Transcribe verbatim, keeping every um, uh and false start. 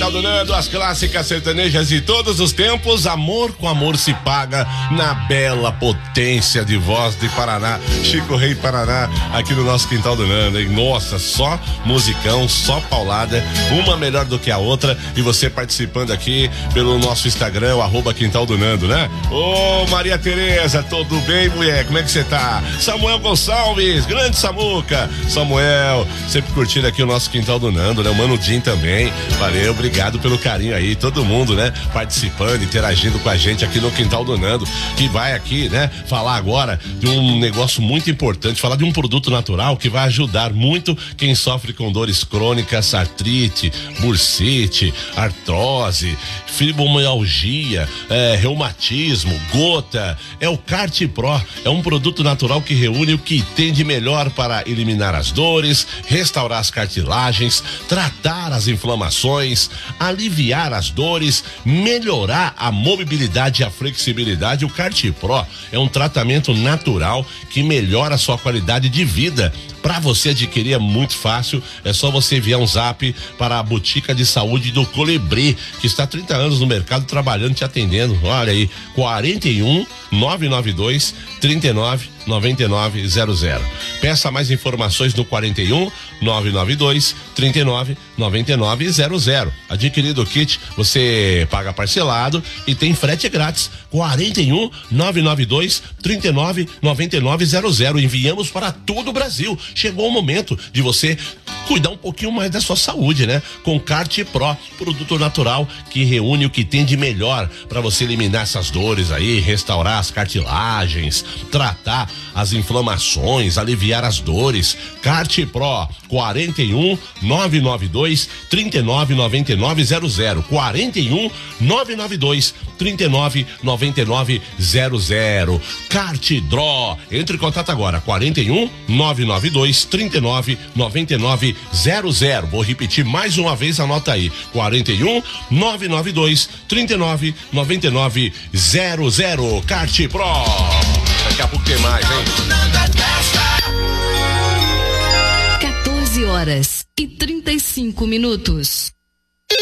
Quintal do Nando, as clássicas sertanejas de todos os tempos. Amor com amor se paga na bela potência de voz de Paraná, Chico Rei Paraná, aqui no nosso Quintal do Nando, hein? Nossa, só musicão, só paulada, uma melhor do que a outra, e você participando aqui pelo nosso Instagram, o arroba Quintal do Nando, né? Ô, Maria Tereza, tudo bem, mulher? Como é que você tá? Samuel Gonçalves, grande Samuca, Samuel, sempre curtindo aqui o nosso Quintal do Nando, né? O Mano Jim também, valeu, obrigado pelo carinho aí, todo mundo, né? Participando, interagindo com a gente aqui no Quintal do Nando, que vai aqui, né? Falar agora de um negócio muito importante, falar de um produto natural que vai ajudar muito quem sofre com dores crônicas, artrite, bursite, artrose, fibromialgia, é, reumatismo, gota. É o Cart Pro, é um produto natural que reúne o que tem de melhor para eliminar as dores, restaurar as cartilagens, tratar as inflamações, aliviar as dores, melhorar a mobilidade e a flexibilidade. O Cart Pro é um tratamento natural que melhora a sua qualidade de vida. Para você adquirir é muito fácil, é só você enviar um zap para a Botica de Saúde do Colibri, que está há trinta anos no mercado trabalhando, te atendendo. Olha aí, quarenta e um, nove nove dois, trinta e nove, noventa e nove zero zero. Peça mais informações no quarenta e um, nove nove dois, trinta e nove, noventa e nove zero zero. Adquirido o kit, você paga parcelado e tem frete grátis. quarenta e um, nove nove dois, trinta e nove, noventa e nove zero zero. Enviamos para todo o Brasil. Chegou o momento de você cuidar um pouquinho mais da sua saúde, né? Com Cart Pro, produto natural que reúne o que tem de melhor para você eliminar essas dores aí, restaurar as cartilagens, tratar as inflamações, aliviar as dores. Cart Pro, quarenta e um, nove nove dois, trinta e nove, noventa e nove zero zero. quarenta e um, nove nove dois, trinta e nove, noventa e nove zero zero. Cart Draw. Entre em contato agora, quarenta e um, nove nove dois, trinta e nove, noventa e nove zero zero. Vou repetir mais uma vez, anota aí. quarenta e um, nove nove dois, trinta e nove, noventa e nove zero zero. Cart Pro. Daqui a pouco tem mais, hein? quatorze horas e trinta e cinco minutos.